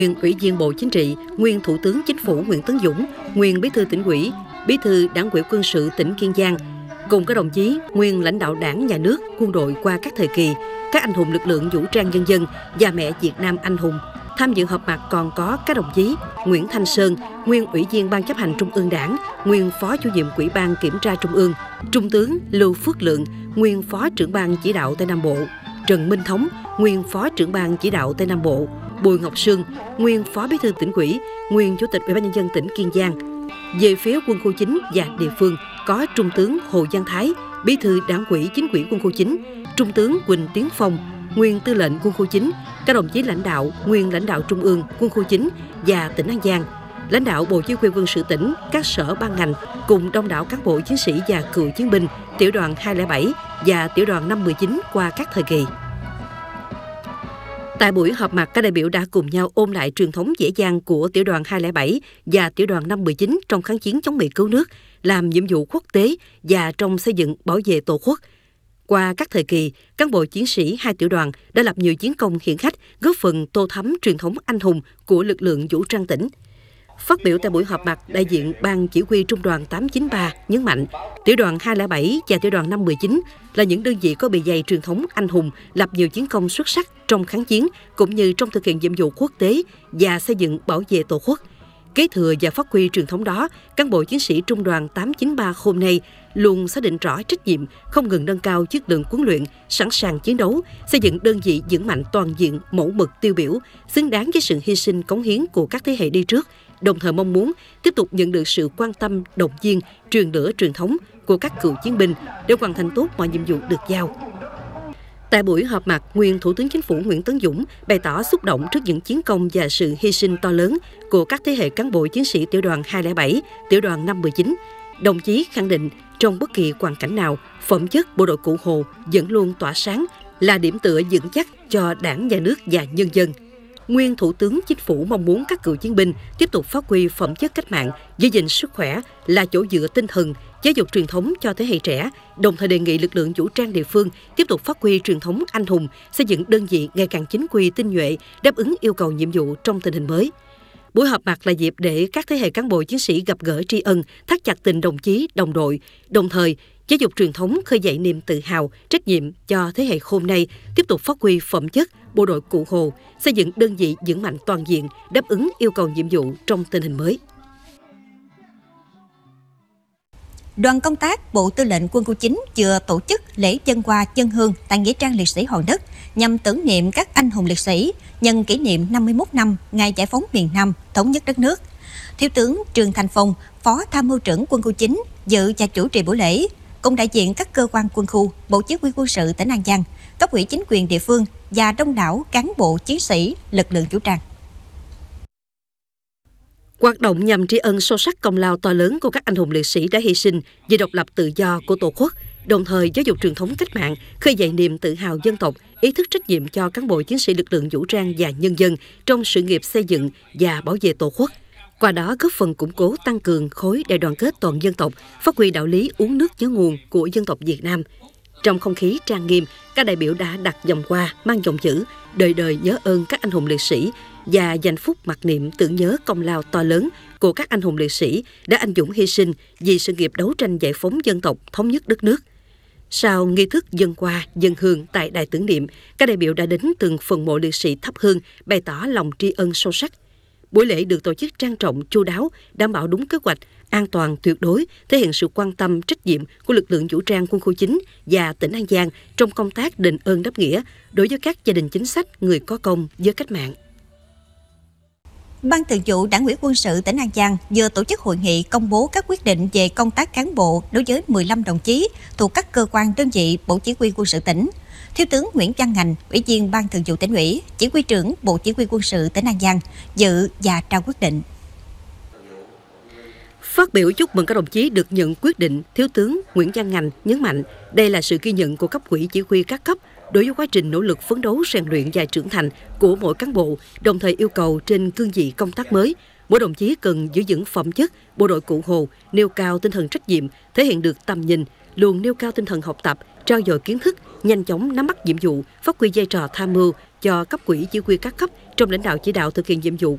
Nguyên Ủy viên Bộ Chính trị, nguyên Thủ tướng Chính phủ Nguyễn Tấn Dũng, nguyên Bí thư Tỉnh ủy, Bí thư Đảng ủy Quân sự tỉnh Kiên Giang, cùng các đồng chí nguyên lãnh đạo Đảng, Nhà nước, quân đội qua các thời kỳ, các anh hùng lực lượng vũ trang nhân dân và mẹ Việt Nam anh hùng. Tham dự họp mặt còn có các đồng chí Nguyễn Thanh Sơn, nguyên Ủy viên Ban chấp hành Trung ương Đảng, nguyên Phó chủ nhiệm Ủy ban Kiểm tra Trung ương, Trung tướng Lưu Phước Lượng, nguyên Phó trưởng ban chỉ đạo Tây Nam Bộ, Trần Minh Thống, nguyên Phó trưởng ban chỉ đạo Tây Nam Bộ, Bùi Ngọc Sương, nguyên Phó Bí thư Tỉnh ủy, nguyên Chủ tịch Ủy ban nhân dân tỉnh Kiên Giang. Về phía quân khu 9 và địa phương có Trung tướng Hồ Văn Thái, Bí thư Đảng ủy Chính ủy quân khu 9, Trung tướng Quỳnh Tiến Phong, nguyên Tư lệnh quân khu 9, các đồng chí lãnh đạo, nguyên lãnh đạo Trung ương, quân khu 9 và tỉnh An Giang, lãnh đạo Bộ Chỉ huy quân sự tỉnh, các sở ban ngành cùng đông đảo cán bộ chiến sĩ và cựu chiến binh, tiểu đoàn 207 và tiểu đoàn 519 qua các thời kỳ. Tại buổi họp mặt, các đại biểu đã cùng nhau ôn lại truyền thống dễ dàng của tiểu đoàn 207 và tiểu đoàn 519 trong kháng chiến chống Mỹ cứu nước, làm nhiệm vụ quốc tế và trong xây dựng bảo vệ Tổ quốc. Qua các thời kỳ, cán bộ chiến sĩ hai tiểu đoàn đã lập nhiều chiến công hiển hách, góp phần tô thắm truyền thống anh hùng của lực lượng vũ trang tỉnh. Phát biểu tại buổi họp mặt, đại diện Ban Chỉ huy Trung đoàn 893 nhấn mạnh, tiểu đoàn 207 và tiểu đoàn 519 là những đơn vị có bề dày truyền thống anh hùng, lập nhiều chiến công xuất sắc trong kháng chiến cũng như trong thực hiện nhiệm vụ quốc tế và xây dựng bảo vệ Tổ quốc. Kế thừa và phát huy truyền thống đó, cán bộ chiến sĩ Trung đoàn 893 hôm nay luôn xác định rõ trách nhiệm, không ngừng nâng cao chất lượng huấn luyện, sẵn sàng chiến đấu, xây dựng đơn vị vững mạnh toàn diện, mẫu mực tiêu biểu, xứng đáng với sự hy sinh cống hiến của các thế hệ đi trước, đồng thời mong muốn tiếp tục nhận được sự quan tâm, động viên, truyền lửa truyền thống của các cựu chiến binh để hoàn thành tốt mọi nhiệm vụ được giao. Tại buổi họp mặt, nguyên Thủ tướng Chính phủ Nguyễn Tấn Dũng bày tỏ xúc động trước những chiến công và sự hy sinh to lớn của các thế hệ cán bộ chiến sĩ tiểu đoàn 207, tiểu đoàn 519. Đồng chí khẳng định, trong bất kỳ hoàn cảnh nào, phẩm chất bộ đội Cụ Hồ vẫn luôn tỏa sáng, là điểm tựa vững chắc cho Đảng, Nhà nước và nhân dân. Nguyên Thủ tướng Chính phủ mong muốn các cựu chiến binh tiếp tục phát huy phẩm chất cách mạng, giữ gìn sức khỏe là chỗ dựa tinh thần, giáo dục truyền thống cho thế hệ trẻ, đồng thời đề nghị lực lượng vũ trang địa phương tiếp tục phát huy truyền thống anh hùng, xây dựng đơn vị ngày càng chính quy tinh nhuệ, đáp ứng yêu cầu nhiệm vụ trong tình hình mới. Buổi họp mặt là dịp để các thế hệ cán bộ chiến sĩ gặp gỡ tri ân, thắt chặt tình đồng chí, đồng đội, đồng thời giáo dục truyền thống khơi dậy niềm tự hào, trách nhiệm cho thế hệ hôm nay tiếp tục phát huy phẩm chất bộ đội Cụ Hồ, xây dựng đơn vị vững mạnh toàn diện, đáp ứng yêu cầu nhiệm vụ trong tình hình mới. Đoàn công tác Bộ Tư lệnh Quân khu 9 vừa tổ chức lễ dâng hoa dân hương tại nghĩa trang liệt sĩ Hòn Đất nhằm tưởng niệm các anh hùng liệt sĩ nhân kỷ niệm 51 năm ngày giải phóng miền Nam, thống nhất đất nước. Thiếu tướng Trương Thành Phong, Phó Tham mưu trưởng Quân khu 9 dự và chủ trì buổi lễ, cùng đại diện các cơ quan quân khu, Bộ Chỉ huy quân sự tỉnh An Giang, cấp ủy chính quyền địa phương và đông đảo cán bộ chiến sĩ lực lượng vũ trang. Hoạt động nhằm tri ân sâu sắc công lao to lớn của các anh hùng liệt sĩ đã hy sinh vì độc lập tự do của Tổ quốc, đồng thời giáo dục truyền thống cách mạng, khơi dậy niềm tự hào dân tộc, ý thức trách nhiệm cho cán bộ chiến sĩ lực lượng vũ trang và nhân dân trong sự nghiệp xây dựng và bảo vệ Tổ quốc. Qua đó góp phần củng cố tăng cường khối đại đoàn kết toàn dân tộc, phát huy đạo lý uống nước nhớ nguồn của dân tộc Việt Nam. Trong không khí trang nghiêm, các đại biểu đã đặt vòng hoa mang dòng chữ đời đời nhớ ơn các anh hùng liệt sĩ và dành phút mặc niệm tưởng nhớ công lao to lớn của các anh hùng liệt sĩ đã anh dũng hy sinh vì sự nghiệp đấu tranh giải phóng dân tộc, thống nhất đất nước. Sau nghi thức dâng hoa, dâng hương tại đài tưởng niệm, các đại biểu đã đến từng phần mộ liệt sĩ thắp hương, bày tỏ lòng tri ân sâu sắc. Buổi lễ được tổ chức trang trọng, chu đáo, đảm bảo đúng kế hoạch, an toàn tuyệt đối, thể hiện sự quan tâm, trách nhiệm của lực lượng vũ trang quân khu 9 và tỉnh An Giang trong công tác đền ơn đáp nghĩa đối với các gia đình chính sách, người có công với cách mạng. Ban Thường vụ Đảng ủy Quân sự tỉnh An Giang vừa tổ chức hội nghị công bố các quyết định về công tác cán bộ đối với 15 đồng chí thuộc các cơ quan đơn vị Bộ Chỉ huy quân sự tỉnh. Thiếu tướng Nguyễn Văn Ngành, Ủy viên Ban Thường vụ Tỉnh ủy, Chỉ huy trưởng Bộ Chỉ huy quân sự tỉnh An Giang dự và trao quyết định. Phát biểu chúc mừng các đồng chí được nhận quyết định, Thiếu tướng Nguyễn Văn Ngành nhấn mạnh đây là sự ghi nhận của cấp ủy chỉ huy các cấp đối với quá trình nỗ lực phấn đấu rèn luyện và trưởng thành của mỗi cán bộ, đồng thời yêu cầu trên cương vị công tác mới, mỗi đồng chí cần giữ vững phẩm chất bộ đội Cụ Hồ, nêu cao tinh thần trách nhiệm, thể hiện được tầm nhìn, luôn nêu cao tinh thần học tập, trao dồi kiến thức, nhanh chóng nắm bắt nhiệm vụ, phát huy vai trò tham mưu cho cấp ủy chỉ huy các cấp trong lãnh đạo chỉ đạo thực hiện nhiệm vụ